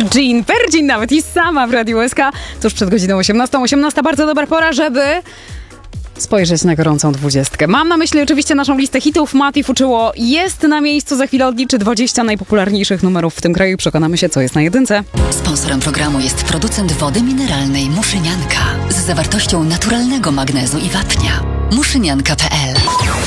Virgin nawet i sama w Radiu SK. Tuż przed godziną 18:18. Bardzo dobra pora, żeby spojrzeć na gorącą 20. Mam na myśli oczywiście naszą listę hitów. Mati Fuczyło jest na miejscu. Za chwilę odliczy 20 najpopularniejszych numerów w tym kraju. Przekonamy się, co jest na jedynce. Sponsorem programu jest producent wody mineralnej Muszynianka z zawartością naturalnego magnezu i wapnia. Muszynianka.pl